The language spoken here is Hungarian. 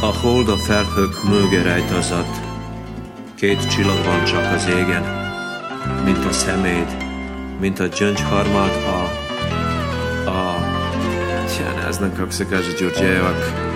A hold a felhők mögé rejtőzött, két csillag van csak az égen, mint a szeméd, mint a gyöngyharmad a... Tja, ne znam kako se kaže Đurđevak.